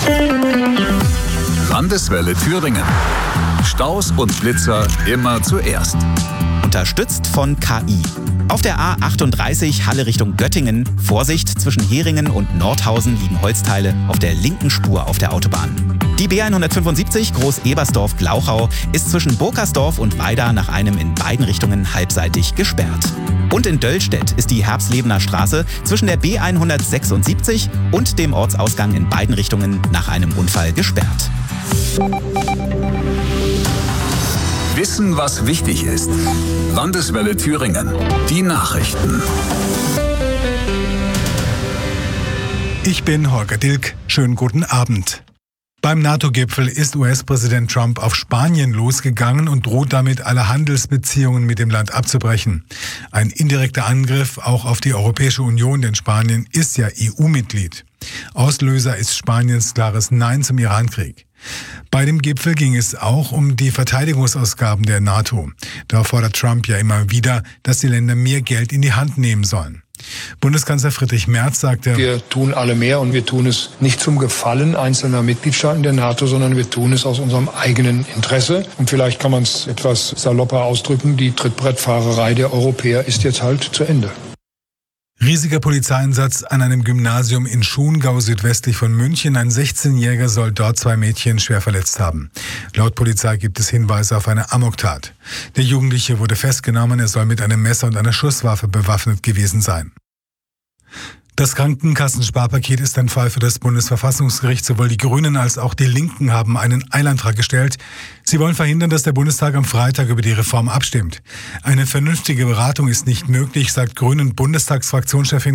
Landeswelle Thüringen. Staus und Blitzer immer zuerst. Unterstützt von KI. Auf der A38 Halle Richtung Göttingen. Vorsicht, zwischen Heringen und Nordhausen liegen Holzteile auf der linken Spur auf der Autobahn. Die B175 Groß-Ebersdorf-Glauchau ist zwischen Burkersdorf und Weida nach einem in beiden Richtungen halbseitig gesperrt. Und in Döllstedt ist die Herbstlebener Straße zwischen der B176 und dem Ortsausgang in beiden Richtungen nach einem Unfall gesperrt. Wissen, was wichtig ist. Landeswelle Thüringen. Die Nachrichten. Ich bin Holger Dilk. Schönen guten Abend. Beim NATO-Gipfel ist US-Präsident Trump auf Spanien losgegangen und droht damit, alle Handelsbeziehungen mit dem Land abzubrechen. Ein indirekter Angriff auch auf die Europäische Union, denn Spanien ist ja EU-Mitglied. Auslöser ist Spaniens klares Nein zum Irankrieg. Bei dem Gipfel ging es auch um die Verteidigungsausgaben der NATO. Da fordert Trump ja immer wieder, dass die Länder mehr Geld in die Hand nehmen sollen. Bundeskanzler Friedrich Merz sagte: Wir tun alle mehr und wir tun es nicht zum Gefallen einzelner Mitgliedstaaten der NATO, sondern wir tun es aus unserem eigenen Interesse. Und vielleicht kann man es etwas salopper ausdrücken, die Trittbrettfahrerei der Europäer ist jetzt halt zu Ende. Riesiger Polizeieinsatz an einem Gymnasium in Schongau südwestlich von München. Ein 16-Jähriger soll dort 2 Mädchen schwer verletzt haben. Laut Polizei gibt es Hinweise auf eine Amoktat. Der Jugendliche wurde festgenommen, er soll mit einem Messer und einer Schusswaffe bewaffnet gewesen sein. Das Krankenkassensparpaket ist ein Fall für das Bundesverfassungsgericht. Sowohl die Grünen als auch die Linken haben einen Eilantrag gestellt. Sie wollen verhindern, dass der Bundestag am Freitag über die Reform abstimmt. Eine vernünftige Beratung ist nicht möglich, sagt Grünen-Bundestagsfraktionschefin